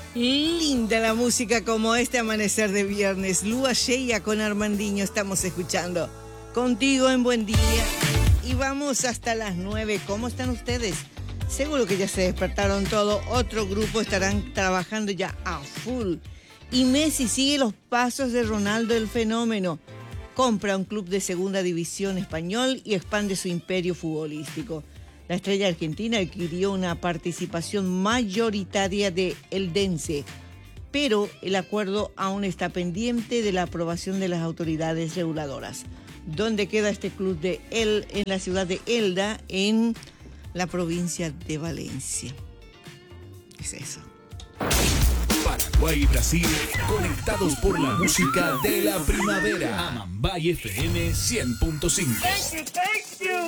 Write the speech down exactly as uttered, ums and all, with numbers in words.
Linda la música como este amanecer de viernes. Lua Sheia con Armandinho estamos escuchando. Contigo en Buen Día. Y vamos hasta las nueve. ¿Cómo están ustedes? Seguro que ya se despertaron todo. Otro grupo estarán trabajando ya a full. Y Messi sigue los pasos de Ronaldo el Fenómeno. Compra un club de segunda división español y expande su imperio futbolístico. La estrella argentina adquirió una participación mayoritaria de Eldense, pero el acuerdo aún está pendiente de la aprobación de las autoridades reguladoras. ¿Dónde queda este club de El? En la ciudad de Elda, en la provincia de Valencia. Es eso. Paraguay y Brasil, conectados por la música de la primavera. Amambay F M cien punto cinco. Thank you, thank you.